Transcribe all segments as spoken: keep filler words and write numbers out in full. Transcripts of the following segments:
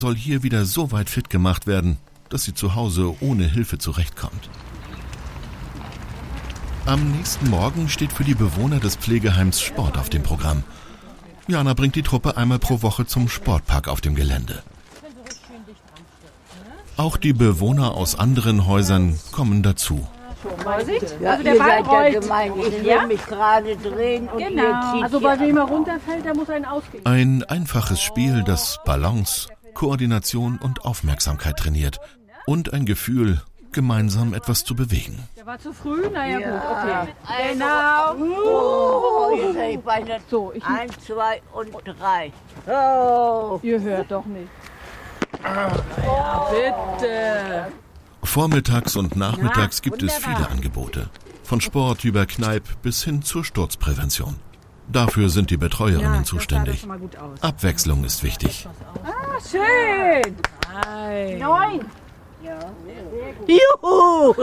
soll hier wieder so weit fit gemacht werden, dass sie zu Hause ohne Hilfe zurechtkommt. Am nächsten Morgen steht für die Bewohner des Pflegeheims Sport auf dem Programm. Jana bringt die Truppe einmal pro Woche zum Sportpark auf dem Gelände. Auch die Bewohner aus anderen Häusern kommen dazu. Vorsicht, ja, also der ihr Ball seid rollt. ja gemein. Ich will Ja? mich gerade drehen und Genau. ihr zieht Also weil hier jemand ab. runterfällt, der muss einen ausgehen. Ein einfaches Spiel, das Balance, Koordination und Aufmerksamkeit trainiert. Und ein Gefühl, gemeinsam etwas zu bewegen. Der war zu früh? Naja Ja. gut, okay. Also, Genau. Oh, ihr seid beide. So, ich, Eins, zwei und drei. Oh. ihr hört doch nicht. Ja, bitte. Vormittags und nachmittags gibt es viele Angebote. Von Sport über Kneipp bis hin zur Sturzprävention. Dafür sind die Betreuerinnen zuständig. Abwechslung ist wichtig. Ah, schön. Nein. Neun. Ja. Juhu.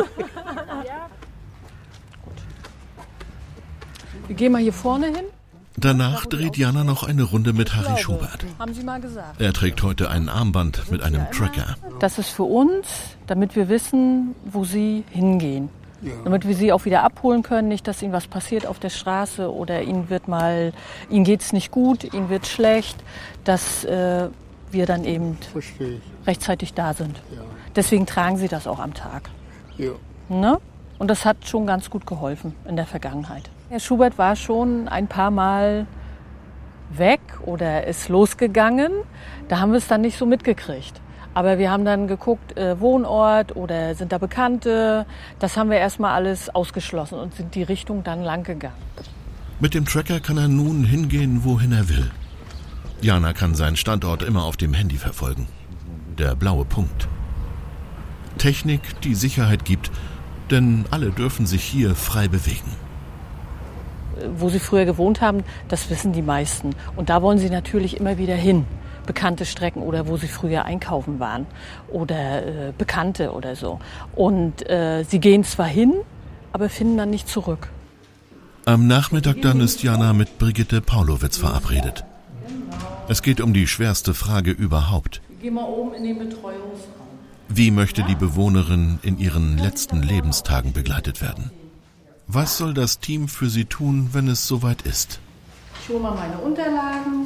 Wir gehen mal hier vorne hin. Danach dreht Jana noch eine Runde mit Harry Schubert. Haben Sie mal gesagt. Er trägt heute ein Armband mit einem Tracker. Das ist für uns, damit wir wissen, wo Sie hingehen. Damit wir Sie auch wieder abholen können, nicht, dass Ihnen was passiert auf der Straße oder Ihnen wird mal, Ihnen geht's nicht gut, Ihnen wird schlecht, dass äh, wir dann eben rechtzeitig da sind. Ja. Deswegen tragen Sie das auch am Tag. Ja. Ne? Und das hat schon ganz gut geholfen in der Vergangenheit. Herr Schubert war schon ein paar Mal weg oder ist losgegangen. Da haben wir es dann nicht so mitgekriegt. Aber wir haben dann geguckt, äh, Wohnort oder sind da Bekannte. Das haben wir erstmal alles ausgeschlossen und sind die Richtung dann lang gegangen. Mit dem Tracker kann er nun hingehen, wohin er will. Jana kann seinen Standort immer auf dem Handy verfolgen. Der blaue Punkt. Technik, die Sicherheit gibt, denn alle dürfen sich hier frei bewegen. Wo Sie früher gewohnt haben, das wissen die meisten. Und da wollen sie natürlich immer wieder hin. Bekannte Strecken oder wo sie früher einkaufen waren oder äh, Bekannte oder so. Und äh, sie gehen zwar hin, aber finden dann nicht zurück. Am Nachmittag dann ist Jana mit Brigitte Paulowitz verabredet. Es geht um die schwerste Frage überhaupt. Geh mal oben in den Betreuungsraum. Wie möchte die Bewohnerin in ihren letzten Lebenstagen begleitet werden? Was soll das Team für sie tun, wenn es soweit ist? Ich hole mal meine Unterlagen.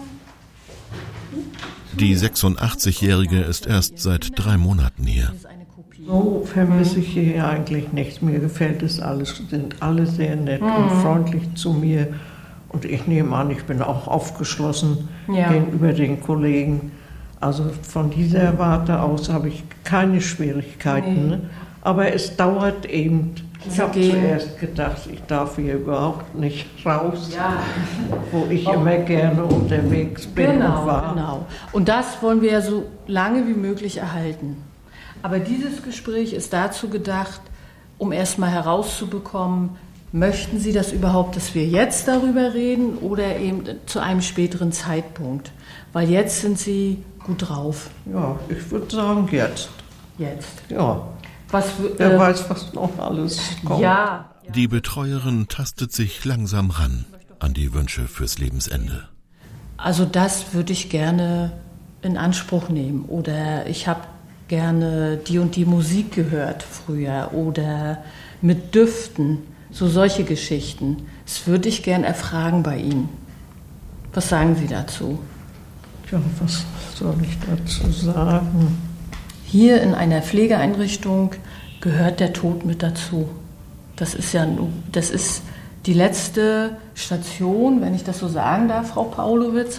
Die sechsundachtzigjährige ist erst seit drei Monaten hier. So vermisse ich hier eigentlich nichts. Mir gefällt es alles, sind alle sehr nett mhm. und freundlich zu mir. Und ich nehme an, ich bin auch aufgeschlossen ja. gegenüber den Kollegen. Also von dieser Warte aus habe ich keine Schwierigkeiten. Nee. Aber es dauert eben. Ich habe zuerst gedacht, ich darf hier überhaupt nicht raus, ja. wo ich oh. immer gerne unterwegs bin genau, und war. Genau. Und das wollen wir ja so lange wie möglich erhalten. Aber dieses Gespräch ist dazu gedacht, um erstmal herauszubekommen, möchten Sie das überhaupt, dass wir jetzt darüber reden oder eben zu einem späteren Zeitpunkt? Weil jetzt sind Sie gut drauf. Ja, ich würde sagen jetzt. Jetzt? Ja. Was, Wer äh, weiß, was noch alles kommt. Ja. Die Betreuerin tastet sich langsam ran an die Wünsche fürs Lebensende. Also das würde ich gerne in Anspruch nehmen. Oder ich habe gerne die und die Musik gehört früher. Oder mit Düften, so solche Geschichten. Das würde ich gerne erfragen bei Ihnen. Was sagen Sie dazu? Ja, was soll ich dazu sagen? Hier in einer Pflegeeinrichtung gehört der Tod mit dazu. Das ist ja, das ist die letzte Station, wenn ich das so sagen darf, Frau Paulowitz.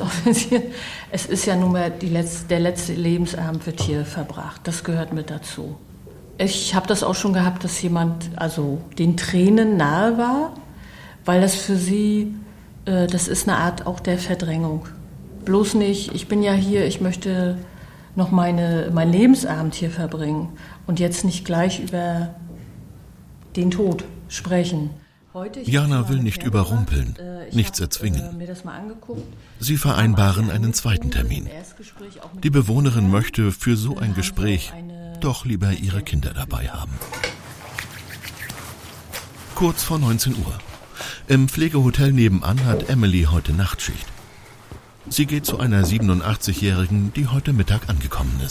Es ist ja nun mal die letzte, der letzte Lebensabend wird hier verbracht. Das gehört mit dazu. Ich habe das auch schon gehabt, dass jemand also den Tränen nahe war, weil das für sie, äh, das ist eine Art auch der Verdrängung. Bloß nicht, ich bin ja hier, ich möchte noch meine, mein Lebensabend hier verbringen und jetzt nicht gleich über den Tod sprechen. Heute, Jana will nicht überrumpeln, äh, nichts hab, erzwingen. Äh, mir das mal angeguckt. Sie vereinbaren einen zweiten Termin. Die Bewohnerin möchte für so ein Gespräch doch lieber ihre Kinder dabei haben. Kurz vor neunzehn Uhr. Im Pflegehotel nebenan hat Emily heute Nachtschicht. Sie geht zu einer siebenundachtzigjährigen, die heute Mittag angekommen ist.